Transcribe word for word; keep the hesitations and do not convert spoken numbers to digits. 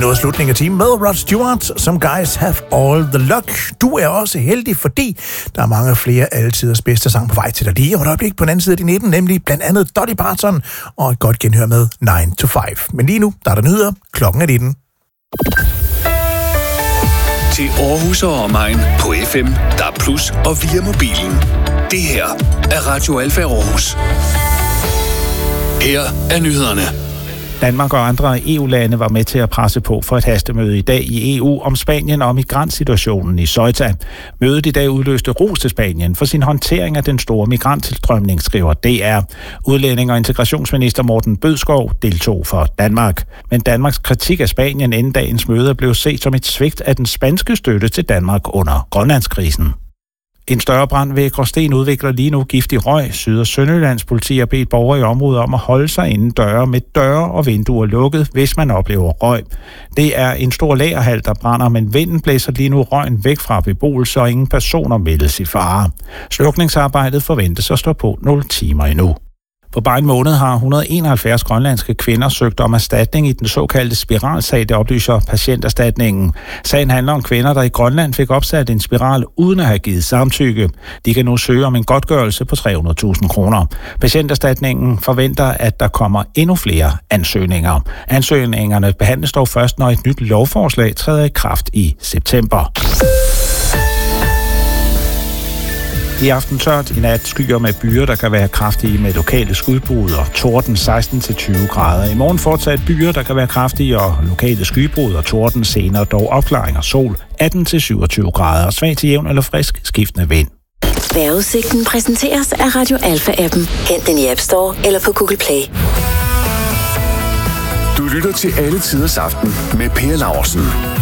nået slutningen af timen med Rod Stewart, som Guys Have All the Luck. Du er også heldig, fordi der er mange flere altiders bedste sang på vej til dig lige om et øjeblik på den anden side af din nitten, nemlig blandt andet Dolly Parton og et godt genhør med nine to five. Men lige nu, der er der nyheder. Klokken er nitten. Til Aarhus og omegn på F M, D A B plus og via mobilen. Det her er Radio Alfa Aarhus. Her er nyhederne. Danmark og andre E U-lande var med til at presse på for et hastemøde i dag i E U om Spanien og migrantsituationen i Ceuta. Mødet i dag udløste ros til Spanien for sin håndtering af den store migranttilstrømning, skriver D R. Udlænding- og integrationsminister Morten Bødskov deltog for Danmark. Men Danmarks kritik af Spanien inden dagens møde blev set som et svigt af den spanske støtte til Danmark under Grønlandskrisen. En større brand ved Gråsten udvikler lige nu giftig røg. Syd- og Sønderjyllands politi har bedt borgere i området om at holde sig inden døre med døre og vinduer lukket, hvis man oplever røg. Det er en stor lagerhal, der brænder, men vinden blæser lige nu røgen væk fra beboelse, og ingen personer meldes i fare. Slukningsarbejdet forventes at stå på nul timer endnu. På bare en måned har et hundrede og enoghalvfjerds grønlandske kvinder søgt om erstatning i den såkaldte spiralsag, det oplyser Patienterstatningen. Sagen handler om kvinder, der i Grønland fik opsat en spiral uden at have givet samtykke. De kan nu søge om en godtgørelse på tre hundrede tusind kroner. Patienterstatningen forventer, at der kommer endnu flere ansøgninger. Ansøgningerne behandles dog først, når et nyt lovforslag træder i kraft i september. I aften tørt, i nat skyer med byer, der kan være kraftige med lokale skudbrud og torden seksten til tyve grader. I morgen fortsat byer, der kan være kraftige og lokale skybrud og torden, senere dog opklaring og sol atten til syvogtyve grader og svag til jævn eller frisk skiftende vind. Vejrudsigten præsenteres af Radio Alfa-appen. Hent den i App Store eller på Google Play. Du lytter til Alle Tiders Aften med Per Laursen.